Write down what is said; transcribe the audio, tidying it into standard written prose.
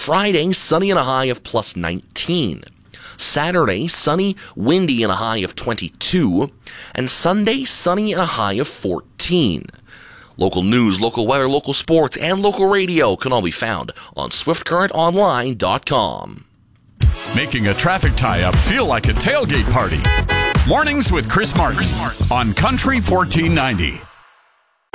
Friday, sunny and a high of plus 19. Saturday, sunny, windy and a high of 22. And Sunday, sunny and a high of 14. Local news, local weather, local sports, and local radio can all be found on SwiftCurrentOnline.com. Making a traffic tie-up feel like a tailgate party. Mornings with Chris Martin on Country 1490.